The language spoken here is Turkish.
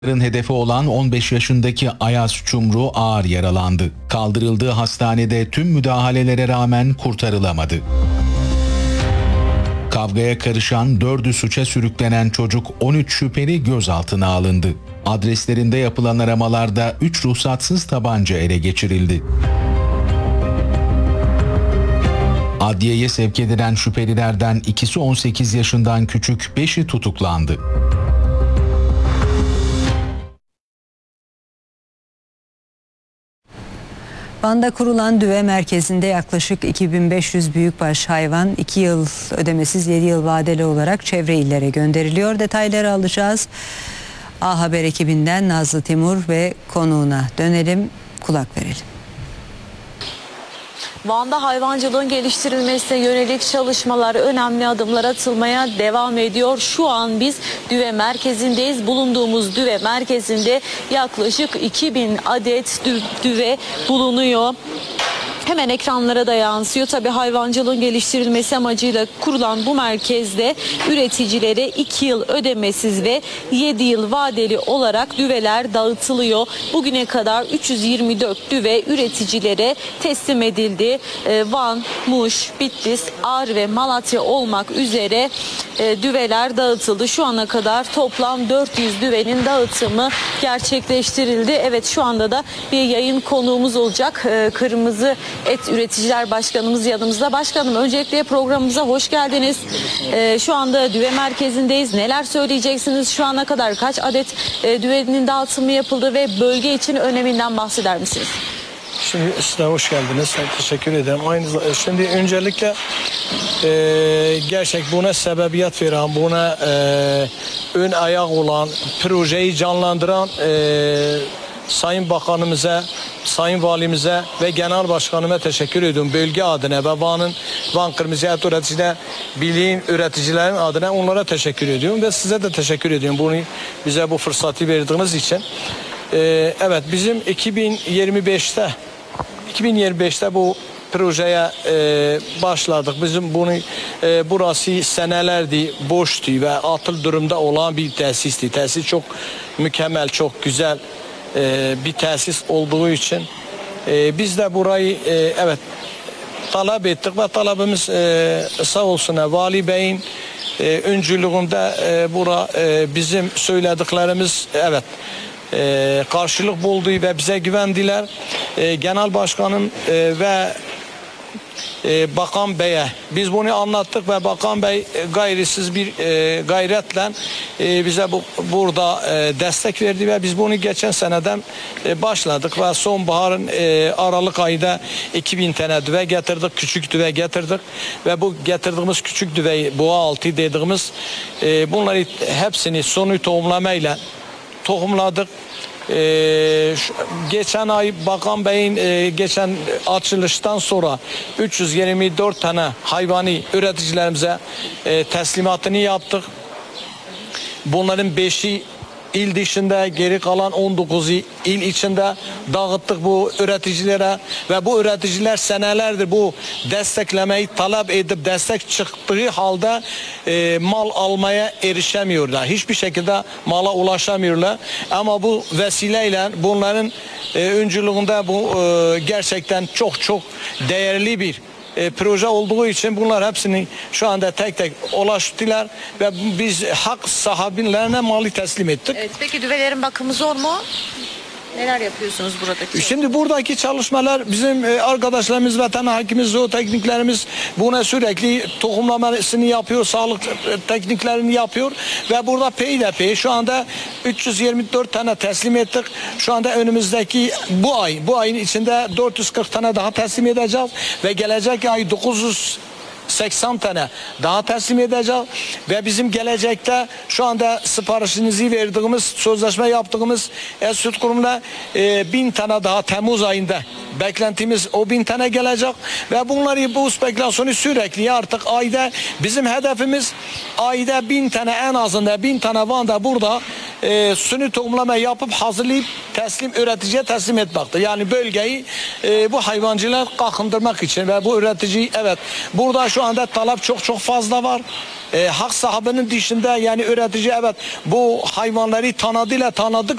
Hedefi olan 15 yaşındaki Ayaz Çumru ağır yaralandı. Kaldırıldığı hastanede tüm müdahalelere rağmen kurtarılamadı. Kavgaya karışan 4'ü suça sürüklenen çocuk 13 şüpheli gözaltına alındı. Adreslerinde yapılan aramalarda 3 ruhsatsız tabanca ele geçirildi. Adliyeye sevk edilen şüphelilerden ikisi 18 yaşından küçük, 5'i tutuklandı. Van'da kurulan düve merkezinde yaklaşık 2500 büyükbaş hayvan 2 yıl ödemesiz 7 yıl vadeli olarak çevre illere gönderiliyor. Detayları alacağız. A Haber ekibinden Nazlı Timur ve konuğuna dönelim, kulak verelim. Van'da hayvancılığın geliştirilmesine yönelik çalışmalar, önemli adımlar atılmaya devam ediyor. Şu an biz düve merkezindeyiz. Bulunduğumuz düve merkezinde yaklaşık 2000 adet düve bulunuyor. Hemen ekranlara da yansıyor. Tabii hayvancılığın geliştirilmesi amacıyla kurulan bu merkezde üreticilere 2 yıl ödemesiz ve 7 yıl vadeli olarak düveler dağıtılıyor. Bugüne kadar 324 düve üreticilere teslim edildi. Van, Muş, Bitlis, Ağrı ve Malatya olmak üzere düveler dağıtıldı. Şu ana kadar toplam 400 düvenin dağıtımı gerçekleştirildi. Evet, şu anda da bir yayın konuğumuz olacak. Kırmızı Et Üreticiler Başkanımız yanımızda. Başkanım, öncelikle programımıza hoş geldiniz. Şu anda düve merkezindeyiz. Neler söyleyeceksiniz? Şu ana kadar kaç adet düvenin dağıtımı yapıldı ve bölge için öneminden bahseder misiniz? Şimdi size hoş geldiniz. Teşekkür ederim. Şimdi öncelikle gerçek buna sebebiyet veren, buna ön ayak olan, projeyi canlandıran Sayın Bakanımıza, Sayın Valimize ve Genel Başkanıma teşekkür ediyorum. Bölge adına ve Van Kırmızı Et Üreticiler Birliği'nin üreticilerin adına onlara teşekkür ediyorum ve size de teşekkür ediyorum. Bize bu fırsatı verdiğiniz için. Evet, bizim 2025'te bu projeye başladık. Bizim burası senelerdi boştu ve atıl durumda olan bir tesisti. Tesis çok mükemmel, çok güzel bir tesis olduğu için biz de burayı evet talep ettik ve talebimiz sağ olsun Vali Bey'in öncülüğünde bizim söylediklerimiz evet karşılık buldu ve bize güvendiler. Genel Başkanım ve Bakan Bey'e biz bunu anlattık ve Bakan Bey gayrisiz bir gayretle bize burada destek verdi ve biz bunu geçen seneden başladık ve sonbaharın Aralık ayında 2000 tane düve getirdik, küçük düve getirdik ve bu getirdiğimiz küçük düveyi boğaaltı dediğimiz bunları hepsini sonu tohumlamayla tohumladık. Geçen ay Bakan Bey'in geçen açılıştan sonra 324 tane hayvani üreticilerimize teslimatını yaptık. Bunların 5'i il dışında, geri kalan 19'u il içinde dağıttık bu üreticilere ve bu üreticiler senelerdir bu desteklemeyi talep edip destek çıktığı halde mal almaya erişemiyorlar. Hiçbir şekilde mala ulaşamıyorlar. Ama bu vesileyle bunların öncülüğünde bu gerçekten çok değerli bir proje olduğu için bunlar hepsini şu anda tek tek ulaştılar ve biz hak sahiplerine malı teslim ettik. Evet, peki düvelerin bakımı zor mu? Neler yapıyorsunuz buradaki? Şimdi buradaki çalışmalar bizim arkadaşlarımız, veteriner hakimiz, zootekniklerimiz buna sürekli tohumlamasını yapıyor, sağlık tekniklerini yapıyor ve burada peyderpey şu anda 324 tane teslim ettik. Şu anda önümüzdeki bu ayın içinde 440 tane daha teslim edeceğiz ve gelecek ay 980 tane daha teslim edeceğiz ve bizim gelecekte şu anda siparişinizi verdiğimiz, sözleşme yaptığımız Süt Kurumu'na 1000 tane daha Temmuz ayında beklentimiz o 1000 tane gelecek ve bu spekülasyonu sürekli artık ayda bizim hedefimiz ayda 1000 tane en azından 1000 tane Van'da burada suni tohumlama yapıp hazırlayıp üreticiye teslim etmektir. Yani bölgeyi bu hayvancılar kalkındırmak için ve bu üretici evet burada şu şu anda talep çok fazla var. Hak sahibinin dışında yani üretici evet bu hayvanları tanıdıkça